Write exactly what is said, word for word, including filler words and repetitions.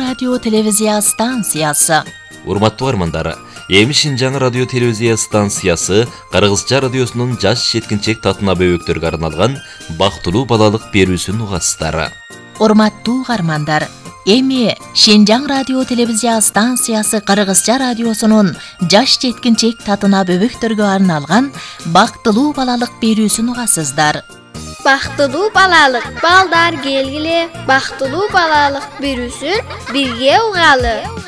радио телевизия станциясы. Урматтуу армандар, эми Шинжаң радио телевизия станциясы Кыргызча радиосунун жаш жеткинчек татына бөбөктөргө арналган бактылуу балалык берүүсүн угасыздар. Урматтуу армандар, эми Шинжаң радио телевизия станциясы Кыргызча радиосунун жаш жеткинчек татына бөбөктөргө арналган бактылуу балалык берүүсүн угасыздар. Бактылуу балалык, балдар келгиле, бактылуу балалык берүүсүн бирге угалы.